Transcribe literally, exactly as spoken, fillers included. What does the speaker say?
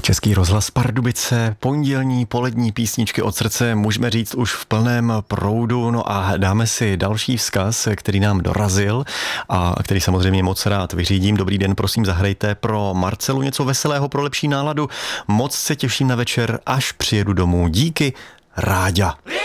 Český rozhlas Pardubice, pondělní polední písničky od srdce, můžeme říct už v plném proudu, no a dáme si další vzkaz, který nám dorazil a který samozřejmě moc rád vyřídím. Dobrý den, prosím, zahrajte pro Marcelu něco veselého pro lepší náladu. Moc se těším na večer, až přijedu domů. Díky, Ráďa.